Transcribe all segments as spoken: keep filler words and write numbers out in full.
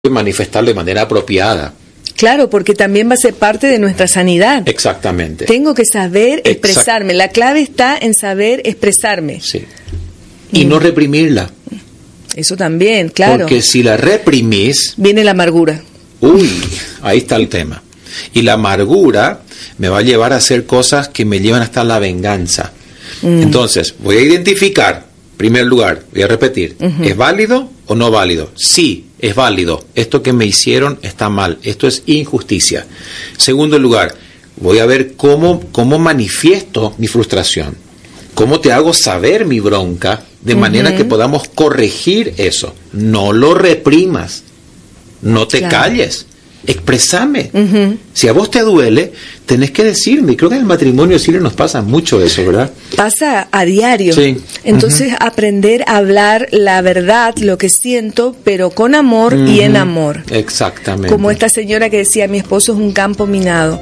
manifestarlo de manera apropiada. Claro, porque también va a ser parte de nuestra sanidad. Exactamente. Tengo que saber expresarme. Exact- La clave está en saber expresarme. Sí. Y mm. no reprimirla. Eso también, claro. Porque si la reprimís... viene la amargura. Uy, ahí está el tema. Y la amargura me va a llevar a hacer cosas que me llevan hasta la venganza. Mm. Entonces, voy a identificar, en primer lugar, voy a repetir, uh-huh. ¿es válido o no válido? Sí, es válido. Esto que me hicieron está mal. Esto es injusticia. Segundo lugar, voy a ver cómo, cómo manifiesto mi frustración. Cómo te hago saber mi bronca de uh-huh. manera que podamos corregir eso. No lo reprimas. No te claro. calles. Expresame. Uh-huh. Si a vos te duele, tenés que decirme. Creo que en el matrimonio sí nos pasa mucho eso, ¿verdad? Pasa a diario. Sí. Entonces, uh-huh. aprender a hablar la verdad, lo que siento, pero con amor uh-huh. y en amor. Exactamente. Como esta señora que decía, mi esposo es un campo minado.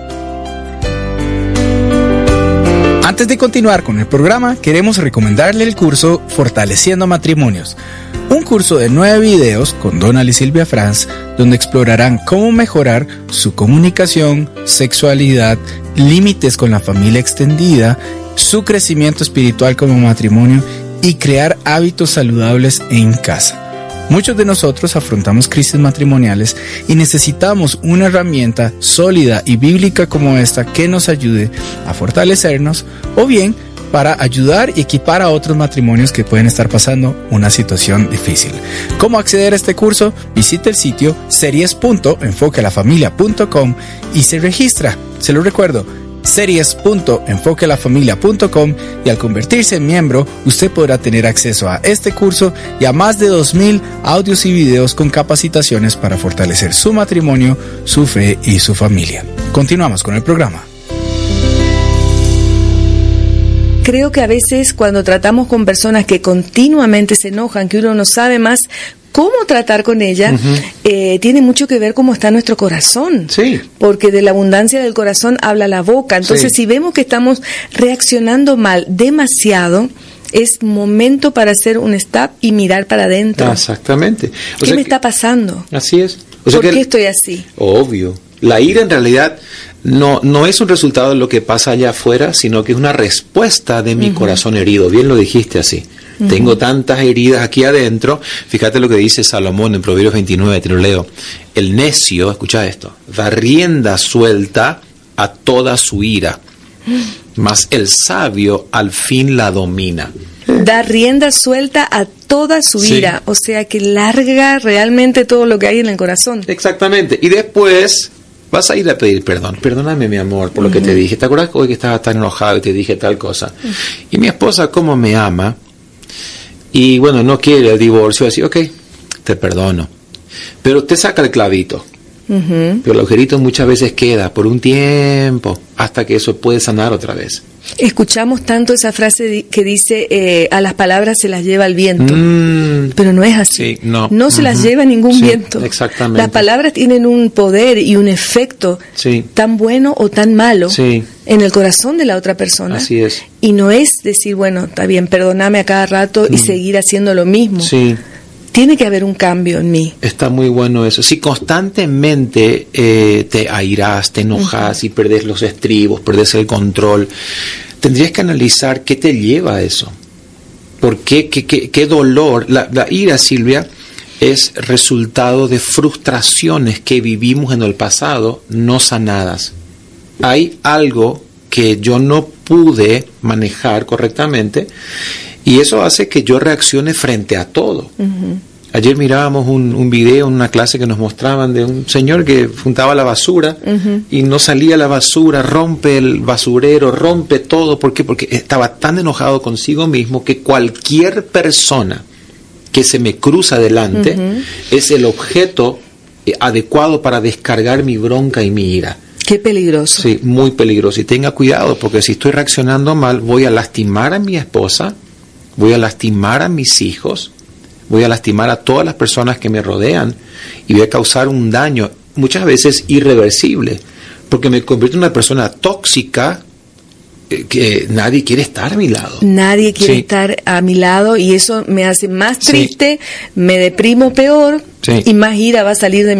Antes de continuar con el programa, queremos recomendarle el curso Fortaleciendo Matrimonios. Un curso de nueve videos con Donald y Silvia Franz, donde explorarán cómo mejorar su comunicación, sexualidad, límites con la familia extendida, su crecimiento espiritual como matrimonio y crear hábitos saludables en casa. Muchos de nosotros afrontamos crisis matrimoniales y necesitamos una herramienta sólida y bíblica como esta que nos ayude a fortalecernos o bien para ayudar y equipar a otros matrimonios que pueden estar pasando una situación difícil. ¿Cómo acceder a este curso? Visite el sitio series punto enfoque a la familia punto com y se registra. Se lo recuerdo, series punto enfoque a la familia punto com, y al convertirse en miembro, usted podrá tener acceso a este curso y a más de dos mil audios y videos con capacitaciones para fortalecer su matrimonio, su fe y su familia. Continuamos con el programa. Creo que a veces cuando tratamos con personas que continuamente se enojan, que uno no sabe más cómo tratar con ella, uh-huh. eh, tiene mucho que ver cómo está nuestro corazón. Sí. Porque de la abundancia del corazón habla la boca. Entonces, sí. si vemos que estamos reaccionando mal demasiado, es momento para hacer un stop y mirar para adentro. Exactamente. O ¿Qué sea me que, está pasando? Así es. O sea ¿Por que, qué estoy así? Obvio. La ira en realidad no, no es un resultado de lo que pasa allá afuera, sino que es una respuesta de mi uh-huh. corazón herido. Bien lo dijiste así. Uh-huh. Tengo tantas heridas aquí adentro. Fíjate lo que dice Salomón en Proverbios veintinueve, te lo leo. El necio, escucha esto, da rienda suelta a toda su ira, mas el sabio al fin la domina. Da rienda suelta a toda su sí. ira, o sea que larga realmente todo lo que hay en el corazón. Exactamente. Y después vas a ir a pedir perdón. Perdóname, mi amor, por lo uh-huh. que te dije. ¿Te acuerdas hoy que estaba tan enojado y te dije tal cosa? Uh-huh. Y mi esposa, como me ama, y bueno, no quiere el divorcio, así, ok, te perdono. Pero te saca el clavito. Uh-huh. Pero el agujerito muchas veces queda por un tiempo hasta que eso puede sanar otra vez. Escuchamos tanto esa frase que dice eh, a las palabras se las lleva el viento, mm, pero no es así. Sí, no no se uh-huh. las lleva ningún sí, viento. Exactamente. Las palabras tienen un poder y un efecto sí. tan bueno o tan malo sí. en el corazón de la otra persona. Así es. Y no es decir, bueno, está bien, perdóname a cada rato mm. y seguir haciendo lo mismo. Sí. Tiene que haber un cambio en mí. Está muy bueno eso. Si constantemente eh, te airás, te enojas uh-huh. y perdés los estribos, perdés el control, tendrías que analizar qué te lleva a eso. ¿Por qué? ¿Qué, qué, qué dolor? La, la ira, Silvia, es resultado de frustraciones que vivimos en el pasado no sanadas. Hay algo que yo no pude manejar correctamente y eso hace que yo reaccione frente a todo. Uh-huh. Ayer mirábamos un, un video, una clase que nos mostraban de un señor que juntaba la basura uh-huh. y no salía la basura, rompe el basurero, rompe todo. ¿Por qué? Porque estaba tan enojado consigo mismo que cualquier persona que se me cruza delante uh-huh. es el objeto adecuado para descargar mi bronca y mi ira. Qué peligroso. Sí, muy peligroso. Y tenga cuidado, porque si estoy reaccionando mal, voy a lastimar a mi esposa, voy a lastimar a mis hijos, voy a lastimar a todas las personas que me rodean y voy a causar un daño, muchas veces irreversible, porque me convierto en una persona tóxica que nadie quiere estar a mi lado. Nadie quiere Sí. estar a mi lado y eso me hace más Sí. triste, me deprimo peor Sí. y más ira va a salir de